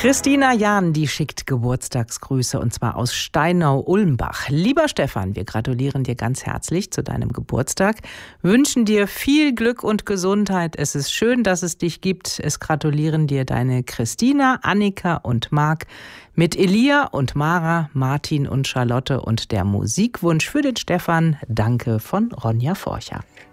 Christina Jahn, die schickt Geburtstagsgrüße und zwar aus Steinau-Ulmbach. Lieber Stefan, wir gratulieren dir ganz herzlich zu deinem Geburtstag, wünschen dir viel Glück und Gesundheit. Es ist schön, dass es dich gibt. Es gratulieren dir deine Christina, Annika und Marc mit Elia und Mara, Martin und Charlotte und der Musikwunsch für den Stefan. Danke von Ronja Forcher.